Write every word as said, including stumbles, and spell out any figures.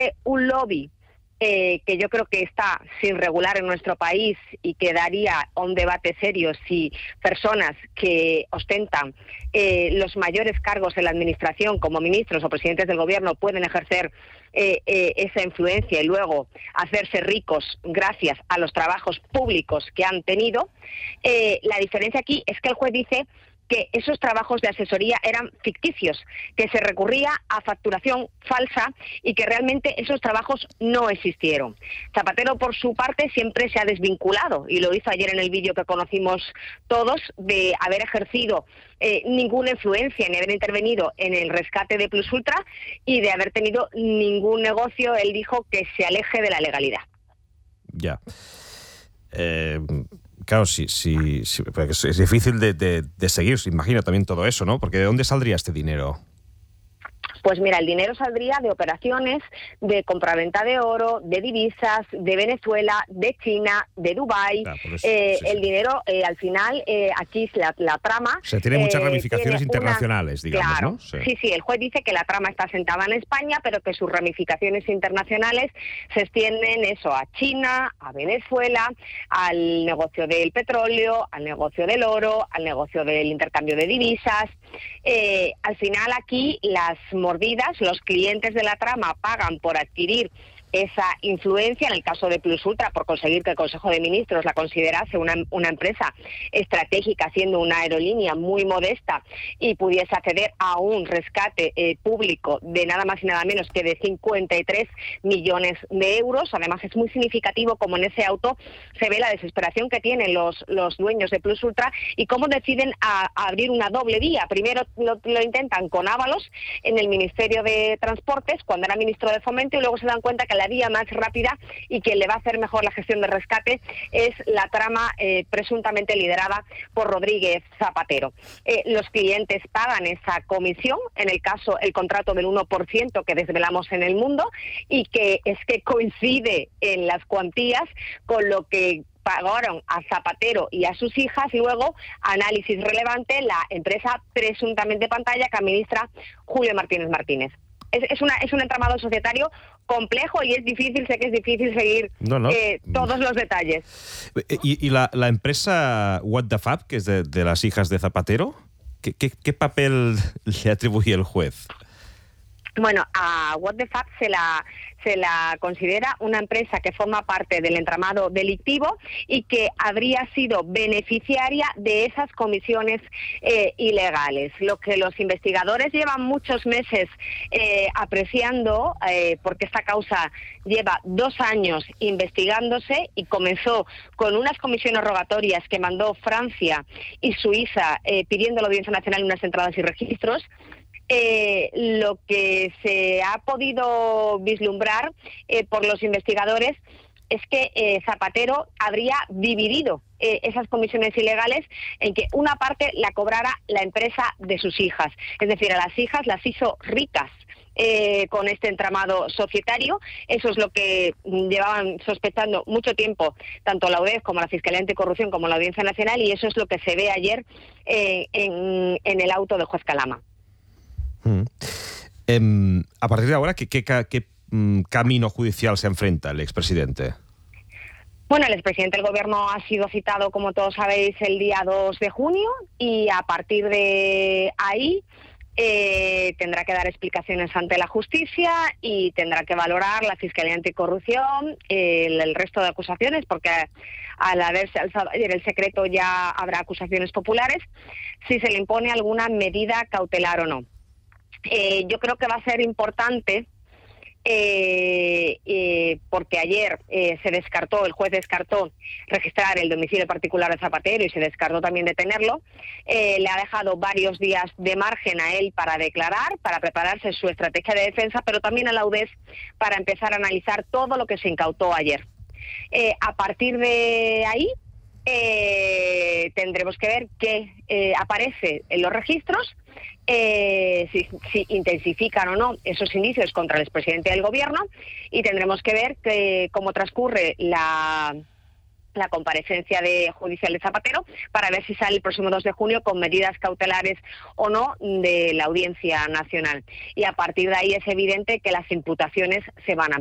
un lobby Eh, que yo creo que está sin regular en nuestro país y que daría un debate serio si personas que ostentan eh, los mayores cargos en la administración como ministros o presidentes del gobierno pueden ejercer eh, eh, esa influencia y luego hacerse ricos gracias a los trabajos públicos que han tenido. Eh, la diferencia aquí es que el juez dice que esos trabajos de asesoría eran ficticios, que se recurría a facturación falsa y que realmente esos trabajos no existieron. Zapatero, por su parte, siempre se ha desvinculado, y lo hizo ayer en el vídeo que conocimos todos, de haber ejercido eh, ninguna influencia ni haber intervenido en el rescate de Plus Ultra y de haber tenido ningún negocio, él dijo, que se aleje de la legalidad. Ya. Eh... Claro, sí, sí, sí, es, es difícil de, de, de seguir, se imagina también todo eso, ¿no? Porque ¿de dónde saldría este dinero? Pues mira, el dinero saldría de operaciones de compraventa de oro, de divisas, de Venezuela, de China, de Dubái. Ah, eso, eh, sí, sí. El dinero, eh, al final, eh, aquí la, la trama... O sea, tiene muchas eh, ramificaciones tiene internacionales, una, digamos, claro, ¿no? Sí. sí, sí, el juez dice que la trama está sentada en España, pero que sus ramificaciones internacionales se extienden eso a China, a Venezuela, al negocio del petróleo, al negocio del oro, al negocio del intercambio de divisas. Eh, al final aquí las mordidas, los clientes de la trama pagan por adquirir esa influencia, en el caso de Plus Ultra, por conseguir que el Consejo de Ministros la considerase una, una empresa estratégica, siendo una aerolínea muy modesta, y pudiese acceder a un rescate eh, público de nada más y nada menos que de cincuenta y tres millones de euros. Además, es muy significativo como en ese auto se ve la desesperación que tienen los, los dueños de Plus Ultra y cómo deciden a, a abrir una doble vía. Primero lo, lo intentan con Ábalos en el Ministerio de Transportes, cuando era ministro de Fomento, y luego se dan cuenta que la vía más rápida y que le va a hacer mejor la gestión de rescate es la trama eh, presuntamente liderada por Rodríguez Zapatero. Eh, los clientes pagan esa comisión, en el caso el contrato del uno por ciento que desvelamos en El Mundo, y que es que coincide en las cuantías con lo que pagaron a Zapatero y a sus hijas, y luego, análisis relevante, la empresa presuntamente pantalla que administra Julio Martínez Martínez. Es, es, una, es un entramado societario complejo y es difícil, sé que es difícil seguir no, no. Eh, todos los detalles. ¿Y, y la, la empresa What the Fab, que es de, de las hijas de Zapatero, ¿qué, qué, qué papel le atribuye el juez? Bueno, a What the Fab se la, se la considera una empresa que forma parte del entramado delictivo y que habría sido beneficiaria de esas comisiones eh, ilegales. Lo que los investigadores llevan muchos meses eh, apreciando, eh, porque esta causa lleva dos años investigándose y comenzó con unas comisiones rogatorias que mandó Francia y Suiza eh, pidiendo a la Audiencia Nacional unas entradas y registros. Eh, lo que se ha podido vislumbrar eh, por los investigadores es que eh, Zapatero habría dividido eh, esas comisiones ilegales en que una parte la cobrara la empresa de sus hijas. Es decir, a las hijas las hizo ricas eh, con este entramado societario. Eso es lo que llevaban sospechando mucho tiempo tanto la U D E F como la Fiscalía Anticorrupción como la Audiencia Nacional, y eso es lo que se ve ayer eh, en, en el auto del juez Calama. Mm. Eh, a partir de ahora, ¿qué, qué, qué mm, camino judicial se enfrenta el expresidente? Bueno, el expresidente del Gobierno ha sido citado, como todos sabéis, el día dos de junio, y a partir de ahí eh, tendrá que dar explicaciones ante la justicia y tendrá que valorar la Fiscalía Anticorrupción eh, el, el resto de acusaciones, porque al haberse alzado ayer el secreto ya habrá acusaciones populares, si se le impone alguna medida cautelar o no. Eh, yo creo que va a ser importante eh, eh, porque ayer eh, se descartó, el juez descartó registrar el domicilio particular de Zapatero y se descartó también detenerlo. Eh, le ha dejado varios días de margen a él para declarar, para prepararse su estrategia de defensa, pero también a la U D E F para empezar a analizar todo lo que se incautó ayer. Eh, a partir de ahí eh, tendremos que ver qué eh, aparece en los registros, Eh, si, si intensifican o no esos indicios contra el expresidente del Gobierno, y tendremos que ver que, cómo transcurre la, la comparecencia de judicial de Zapatero para ver si sale el próximo dos de junio con medidas cautelares o no de la Audiencia Nacional. Y a partir de ahí es evidente que las imputaciones se van a